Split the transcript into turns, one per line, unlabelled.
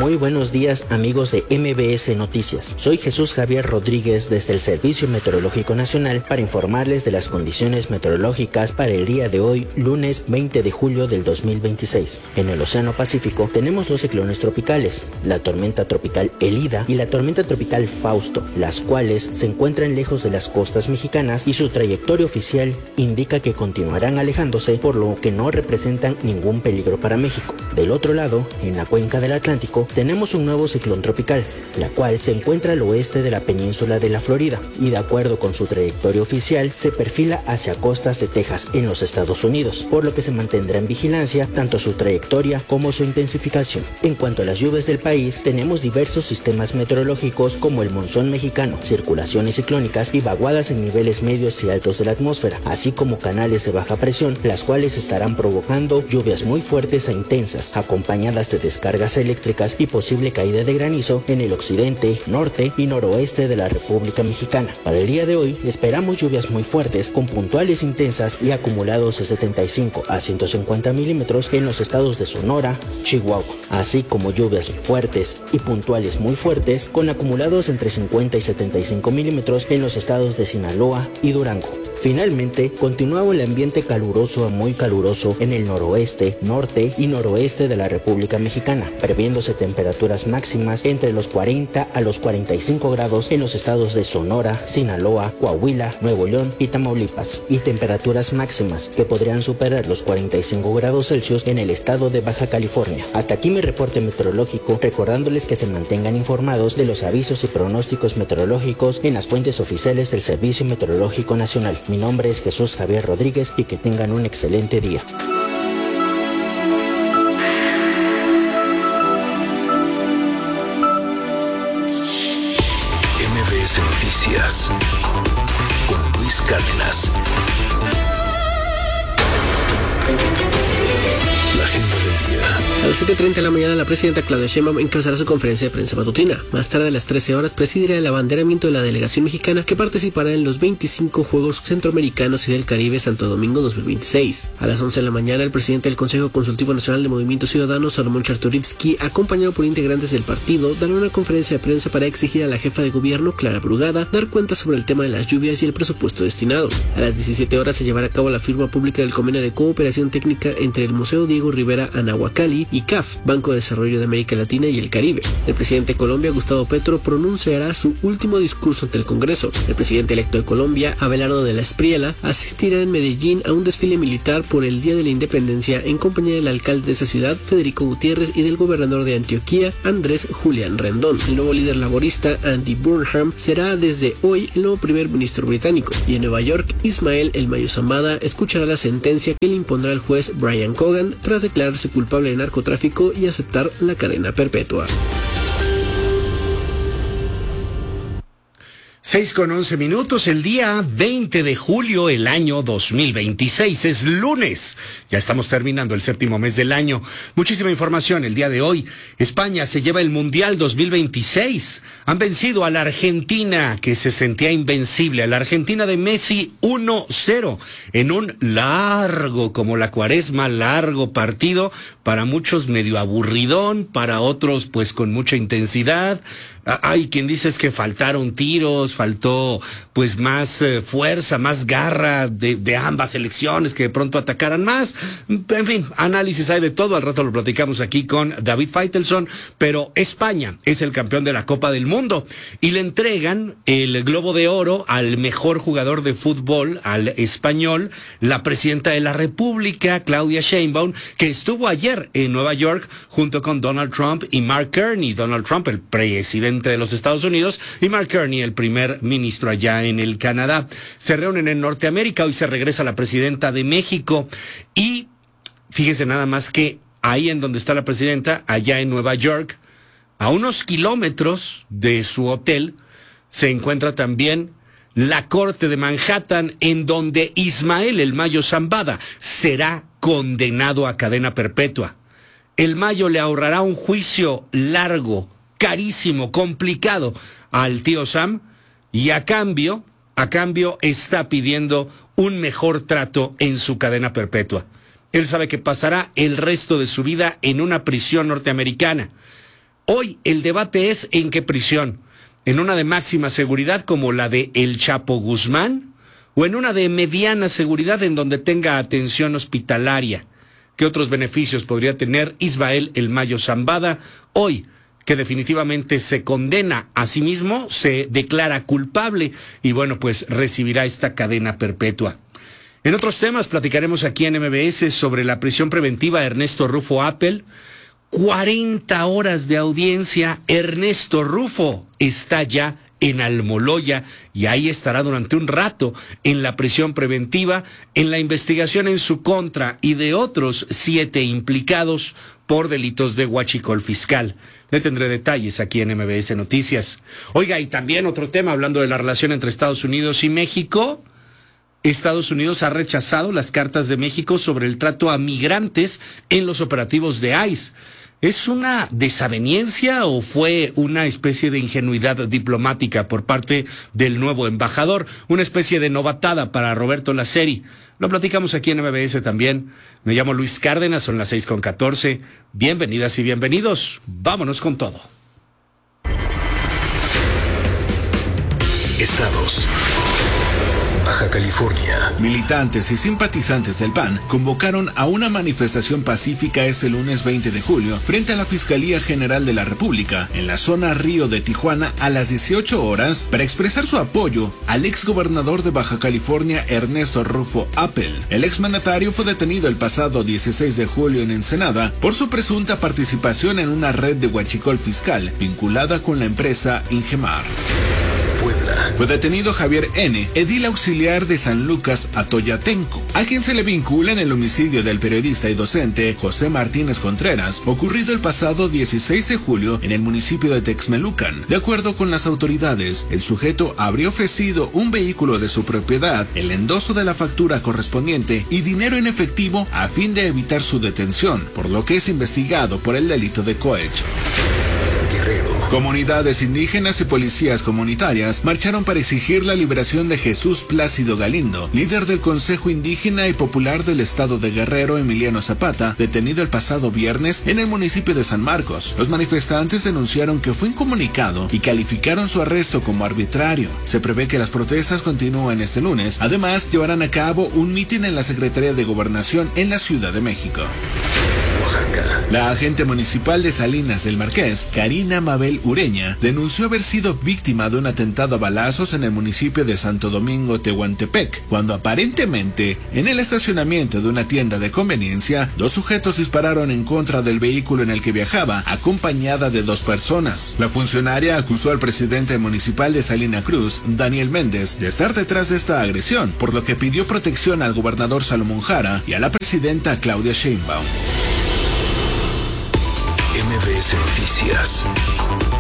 Muy buenos días, amigos de MBS Noticias. Soy Jesús Javier Rodríguez desde el Servicio Meteorológico Nacional para informarles de las condiciones meteorológicas para el día de hoy, lunes 20 de julio del 2026. En el Océano Pacífico tenemos dos ciclones tropicales, la tormenta tropical Elida y la tormenta tropical Fausto, las cuales se encuentran lejos de las costas mexicanas y su trayectoria oficial indica que continuarán alejándose, por lo que no representan ningún peligro para México. Del otro lado, en la cuenca del Atlántico, tenemos un nuevo ciclón tropical, la cual se encuentra al oeste de la península de la Florida y, de acuerdo con su trayectoria oficial, se perfila hacia costas de Texas en los Estados Unidos, por lo que se mantendrá en vigilancia tanto su trayectoria como su intensificación. En cuanto a las lluvias del país, tenemos diversos sistemas meteorológicos como el monzón mexicano, circulaciones ciclónicas y vaguadas en niveles medios y altos de la atmósfera, así como canales de baja presión, las cuales estarán provocando lluvias muy fuertes e intensas, acompañadas de descargas eléctricas y posible caída de granizo en el occidente, norte y noroeste de la República Mexicana. Para el día de hoy esperamos lluvias muy fuertes con puntuales intensas y acumulados de 75 a 150 milímetros en los estados de Sonora, Chihuahua, así como lluvias fuertes y puntuales muy fuertes con acumulados entre 50 y 75 milímetros en los estados de Sinaloa y Durango. Finalmente, continuaba el ambiente caluroso a muy caluroso en el noroeste, norte y noroeste de la República Mexicana, previéndose temperaturas máximas entre los 40 a los 45 grados en los estados de Sonora, Sinaloa, Coahuila, Nuevo León y Tamaulipas, y temperaturas máximas que podrían superar los 45 grados Celsius en el estado de Baja California. Hasta aquí mi reporte meteorológico, recordándoles que se mantengan informados de los avisos y pronósticos meteorológicos en las fuentes oficiales del Servicio Meteorológico Nacional. Mi nombre es Jesús Javier Rodríguez y que tengan un excelente día.
MBS Noticias con Luis Cárdenas. La agenda del día.
A las 7:30 de la mañana, la presidenta Claudia Sheinbaum encabezará su conferencia de prensa matutina. Más tarde, a las 13 horas, presidirá el abanderamiento de la delegación mexicana que participará en los 25 Juegos Centroamericanos y del Caribe Santo Domingo 2026. A las 11 de la mañana, el presidente del Consejo Consultivo Nacional de Movimiento Ciudadano, Salomón Chertorivsky, acompañado por integrantes del partido, dará una conferencia de prensa para exigir a la jefa de gobierno, Clara Brugada, dar cuenta sobre el tema de las lluvias y el presupuesto destinado. A las 17 horas se llevará a cabo la firma pública del convenio de cooperación técnica entre el Museo Diego Rivera Anahuacalli y CAF, Banco de Desarrollo de América Latina y el Caribe. El presidente de Colombia, Gustavo Petro, pronunciará su último discurso ante el Congreso. El presidente electo de Colombia, Abelardo de la Espriella, asistirá en Medellín a un desfile militar por el Día de la Independencia en compañía del alcalde de esa ciudad, Federico Gutiérrez, y del gobernador de Antioquia, Andrés Julián Rendón. El nuevo líder laborista, Andy Burnham, será desde hoy el nuevo primer ministro británico. Y en Nueva York, Ismael El Mayo Zambada escuchará la sentencia que le impondrá el juez Brian Cogan tras declararse culpable de narcotráfico y aceptar la cadena perpetua.
6:11, el día 20 de julio, el año 2026, es lunes. Ya estamos terminando el séptimo mes del año. Muchísima información el día de hoy. España se lleva el Mundial 2026. Han vencido a la Argentina, que se sentía invencible, a la Argentina de Messi 1-0, en un largo, como la cuaresma, largo partido, para muchos medio aburridón, para otros pues con mucha intensidad. Hay quien dice es que faltaron tiros, faltó pues más fuerza, más garra de ambas selecciones, que de pronto atacaran más. En fin, análisis hay de todo, al rato lo platicamos aquí con David Feitelson, pero España es el campeón de la Copa del Mundo y le entregan el Globo de Oro al mejor jugador de fútbol, al español, la presidenta de la República, Claudia Sheinbaum, que estuvo ayer en Nueva York junto con Donald Trump y Mark Carney. Donald Trump, el presidente de los Estados Unidos, y Mark Carney, el primer ministro allá en el Canadá. Se reúnen en Norteamérica. Hoy se regresa la presidenta de México y fíjense nada más que ahí en donde está la presidenta, allá en Nueva York, a unos kilómetros de su hotel, se encuentra también la Corte de Manhattan, en donde Ismael El Mayo Zambada será condenado a cadena perpetua. El Mayo le ahorrará un juicio largo, carísimo, complicado al tío Sam, y a cambio está pidiendo un mejor trato en su cadena perpetua. Él sabe que pasará el resto de su vida en una prisión norteamericana. Hoy el debate es en qué prisión, en una de máxima seguridad como la de El Chapo Guzmán o en una de mediana seguridad en donde tenga atención hospitalaria. ¿Qué otros beneficios podría tener Ismael El Mayo Zambada hoy, que definitivamente se condena a sí mismo, se declara culpable y bueno, pues recibirá esta cadena perpetua? En otros temas platicaremos aquí en MBS sobre la prisión preventiva de Ernesto Rufo Appel. 40 horas de audiencia. Ernesto Rufo está ya en Almoloya y ahí estará durante un rato en la prisión preventiva en la investigación en su contra y de otros 7 implicados por delitos de huachicol fiscal. Le tendré detalles aquí en MBS Noticias. Oiga, y también otro tema, hablando de la relación entre Estados Unidos y México. Estados Unidos ha rechazado las cartas de México sobre el trato a migrantes en los operativos de ICE. ¿Es una desaveniencia o fue una especie de ingenuidad diplomática por parte del nuevo embajador? Una especie de novatada para Roberto Laceri. Lo platicamos aquí en MBS también. Me llamo Luis Cárdenas, son las 6:14. Bienvenidas y bienvenidos. Vámonos con todo.
Estados. Baja California.
Militantes y simpatizantes del PAN convocaron a una manifestación pacífica este lunes 20 de julio frente a la Fiscalía General de la República en la zona Río de Tijuana a las 18 horas para expresar su apoyo al exgobernador de Baja California Ernesto Rufo Appel. El exmandatario fue detenido el pasado 16 de julio en Ensenada por su presunta participación en una red de huachicol fiscal vinculada con la empresa Ingemar.
Puebla.
Fue detenido Javier N., edil auxiliar de San Lucas Atoyatenco, a quien se le vincula en el homicidio del periodista y docente José Martínez Contreras, ocurrido el pasado 16 de julio en el municipio de Texmelucan. De acuerdo con las autoridades, el sujeto habría ofrecido un vehículo de su propiedad, el endoso de la factura correspondiente y dinero en efectivo a fin de evitar su detención, por lo que es investigado por el delito de cohecho.
Guerrero.
Comunidades indígenas y policías comunitarias marcharon para exigir la liberación de Jesús Plácido Galindo, líder del Consejo Indígena y Popular del Estado de Guerrero Emiliano Zapata, detenido el pasado viernes en el municipio de San Marcos. Los manifestantes denunciaron que fue incomunicado y calificaron su arresto como arbitrario. Se prevé que las protestas continúen este lunes. Además, llevarán a cabo un mitin en la Secretaría de Gobernación en la Ciudad de México.
Oaxaca.
La agente municipal de Salinas del Marqués, Karina Mabel Ureña, denunció haber sido víctima de un atentado a balazos en el municipio de Santo Domingo, Tehuantepec, cuando aparentemente, en el estacionamiento de una tienda de conveniencia, 2 sujetos dispararon en contra del vehículo en el que viajaba, acompañada de 2 personas. La funcionaria acusó al presidente municipal de Salina Cruz, Daniel Méndez, de estar detrás de esta agresión, por lo que pidió protección al gobernador Salomón Jara y a la presidenta Claudia Sheinbaum.
MBS Noticias.